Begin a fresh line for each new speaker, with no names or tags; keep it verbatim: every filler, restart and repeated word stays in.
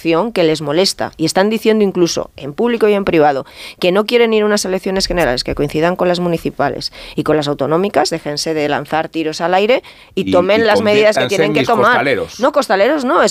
corrupción que les molesta y están diciendo incluso en público y en privado que no quieren ir a unas elecciones generales que coincidan con las municipales y con las autonómicas, déjense de lanzar tiros al aire y, y tomen y las medidas que tienen que tomar.
Costaleros.
No, costaleros no, es